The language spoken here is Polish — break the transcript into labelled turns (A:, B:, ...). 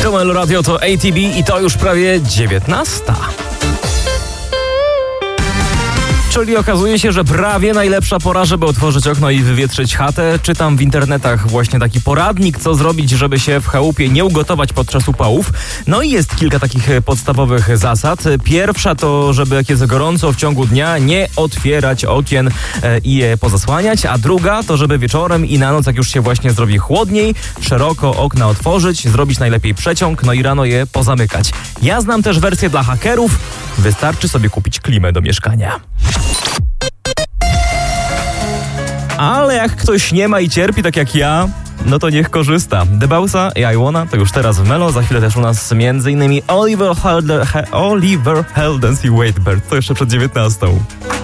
A: Halo Elo Radio to ATB i to już prawie 19. Czyli okazuje się, że prawie najlepsza pora, żeby otworzyć okno i wywietrzyć chatę. Czytam w internetach właśnie taki poradnik, co zrobić, żeby się w chałupie nie ugotować podczas upałów. No i jest kilka takich podstawowych zasad. Pierwsza to, żeby jak jest gorąco w ciągu dnia, nie otwierać okien i je pozasłaniać. A druga to, żeby wieczorem i na noc, jak już się właśnie zrobi chłodniej, szeroko okna otworzyć, zrobić najlepiej przeciąg, no i rano je pozamykać. Ja znam też wersję dla hakerów. Wystarczy sobie kupić klimę do mieszkania. Ale jak ktoś nie ma i cierpi tak jak ja, no to niech korzysta. The Bausa i I Wanna to już teraz w Melo, za chwilę też u nas m.in. Oliver Heldens i Waitbird, to jeszcze przed 19.